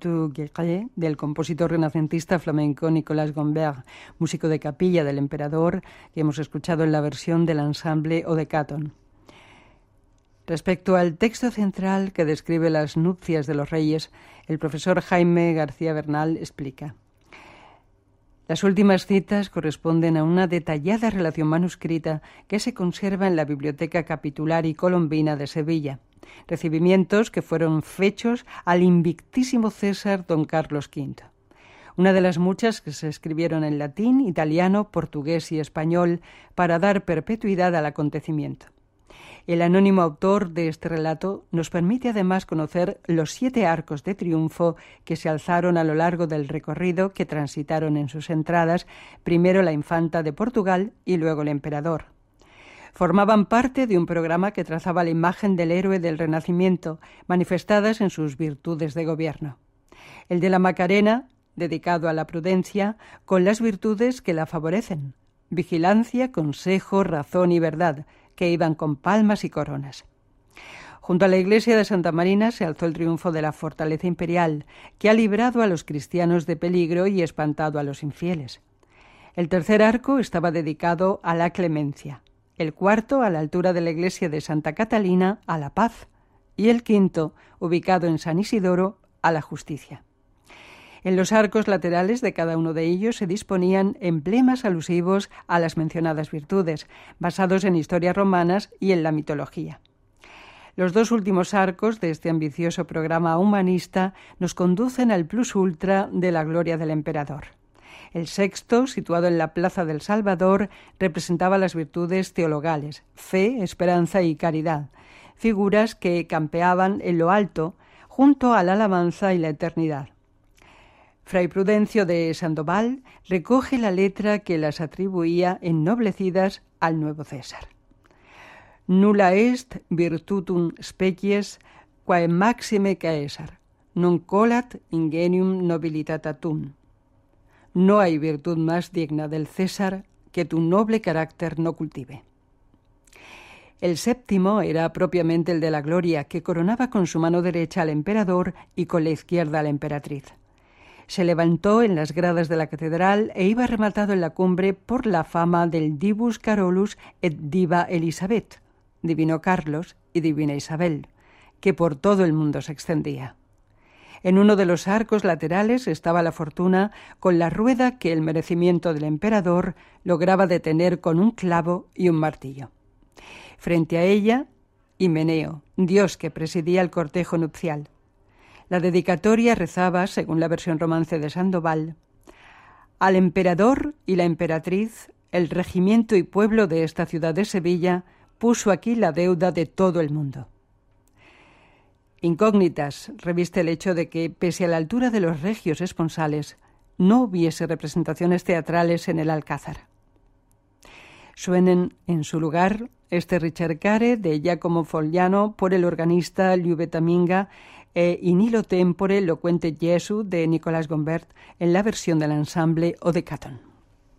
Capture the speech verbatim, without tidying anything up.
tu Guerre del compositor renacentista flamenco Nicolas Gombert, músico de capilla del emperador, que hemos escuchado en la versión del ensamble Odecaton. Respecto al texto central que describe las nupcias de los reyes, el profesor Jaime García Bernal explica: las últimas citas corresponden a una detallada relación manuscrita que se conserva en la Biblioteca Capitular y Colombina de Sevilla, recibimientos que fueron fechos al invictísimo César don Carlos quinto. Una de las muchas que se escribieron en latín, italiano, portugués y español para dar perpetuidad al acontecimiento. El anónimo autor de este relato nos permite además conocer los siete arcos de triunfo que se alzaron a lo largo del recorrido que transitaron en sus entradas, primero la infanta de Portugal y luego el emperador. Formaban parte de un programa que trazaba la imagen del héroe del Renacimiento, manifestadas en sus virtudes de gobierno. El de la Macarena, dedicado a la prudencia, con las virtudes que la favorecen: vigilancia, consejo, razón y verdad, que iban con palmas y coronas. Junto a la iglesia de Santa Marina se alzó el triunfo de la fortaleza imperial, que ha librado a los cristianos de peligro y espantado a los infieles. El tercer arco estaba dedicado a la clemencia, el cuarto, a la altura de la iglesia de Santa Catalina, a la paz, y el quinto, ubicado en San Isidoro, a la justicia. En los arcos laterales de cada uno de ellos se disponían emblemas alusivos a las mencionadas virtudes, basados en historias romanas y en la mitología. Los dos últimos arcos de este ambicioso programa humanista nos conducen al plus ultra de la gloria del emperador. El sexto, situado en la Plaza del Salvador, representaba las virtudes teologales: fe, esperanza y caridad, figuras que campeaban en lo alto junto a la alabanza y la eternidad. Fray Prudencio de Sandoval recoge la letra que las atribuía ennoblecidas al nuevo César. Nulla est virtutum species quae maxime Caesar, non colat ingenium nobilitatum. No hay virtud más digna del César que tu noble carácter no cultive. El séptimo era propiamente el de la gloria, que coronaba con su mano derecha al emperador y con la izquierda a la emperatriz. Se levantó en las gradas de la catedral e iba rematado en la cumbre por la fama del Divus Carolus et Diva Elisabeth, divino Carlos y divina Isabel, que por todo el mundo se extendía. En uno de los arcos laterales estaba la fortuna con la rueda que el merecimiento del emperador lograba detener con un clavo y un martillo. Frente a ella, Himeneo, dios que presidía el cortejo nupcial. La dedicatoria rezaba, según la versión romance de Sandoval: al emperador y la emperatriz, el regimiento y pueblo de esta ciudad de Sevilla puso aquí la deuda de todo el mundo. Incógnitas reviste el hecho de que, pese a la altura de los regios esponsales, no hubiese representaciones teatrales en el Alcázar. Suenen en su lugar este Ricercare de Giacomo Fogliano por el organista Liubeta Minga e In illo tempore loquente Jesu de Nicolas Gombert en la versión del ensamble Odecaton.